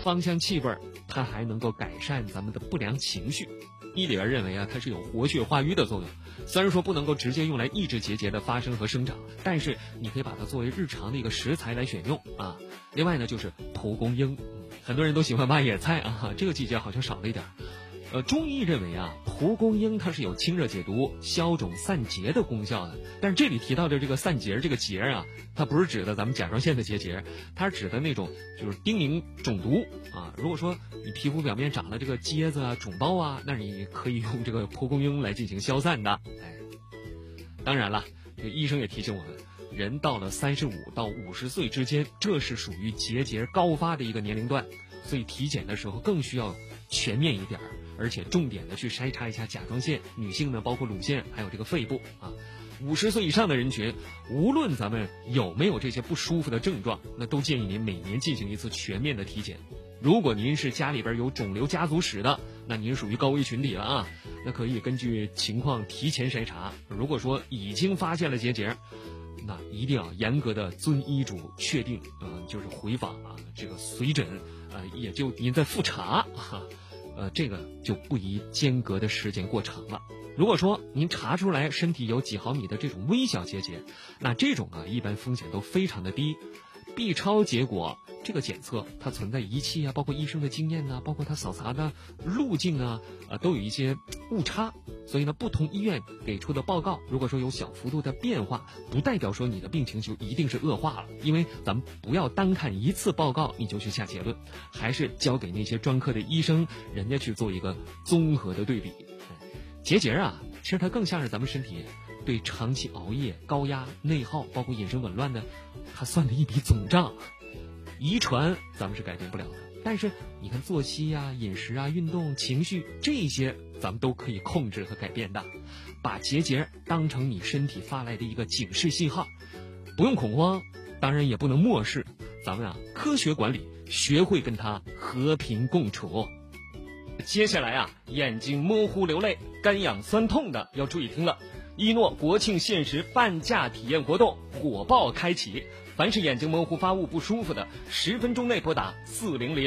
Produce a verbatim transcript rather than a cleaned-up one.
芳香气味，它还能够改善咱们的不良情绪。医里边认为啊，它是有活血化瘀的作用。虽然说不能够直接用来抑制结节的发生和生长，但是你可以把它作为日常的一个食材来选用啊。另外呢，就是蒲公英，很多人都喜欢挖野菜啊，这个季节好像少了一点。呃，中医认为啊，蒲公英它是有清热解毒、消肿散结的功效的。但是这里提到的这个散结这个结啊，它不是指的咱们甲状腺的结节，它是指的那种就是丁宁肿毒啊。如果说你皮肤表面长了这个疖子啊、肿包啊，那你可以用这个蒲公英来进行消散的。哎，当然了，这个医生也提醒我们，人到了三十五到五十岁之间，这是属于结节高发的一个年龄段，所以体检的时候更需要全面一点，而且重点的去筛查一下甲状腺，女性呢包括乳腺还有这个肺部啊。五十岁以上的人群，无论咱们有没有这些不舒服的症状，那都建议您每年进行一次全面的体检。如果您是家里边有肿瘤家族史的，那您属于高危群体了啊，那可以根据情况提前筛查。如果说已经发现了结节，那一定要严格的遵医嘱确定，呃，就是回访啊，这个随诊，呃，也就您再复查哈。呃，这个就不宜间隔的时间过长了。如果说您查出来身体有几毫米的这种微小结节，那这种啊一般风险都非常的低。B 超结果这个检测它存在仪器啊，包括医生的经验呢、啊，包括它扫查的路径啊，呃，都有一些误差。所以呢，不同医院给出的报告，如果说有小幅度的变化，不代表说你的病情就一定是恶化了。因为咱们不要单看一次报告你就去下结论，还是交给那些专科的医生，人家去做一个综合的对比。结节啊，其实它更像是咱们身体对长期熬夜、高压、内耗，包括饮食紊乱的，它算的一笔总账。遗传咱们是改变不了的，但是你看作息啊、饮食啊、运动、情绪这些，咱们都可以控制和改变的。把结节当成你身体发来的一个警示信号，不用恐慌，当然也不能漠视。咱们啊，科学管理，学会跟它和平共处。接下来啊，眼睛模糊流泪、干痒酸痛的要注意听了。一诺国庆限时半价体验活动火爆开启，凡是眼睛模糊发物不舒服的，十分钟内拨打四零零。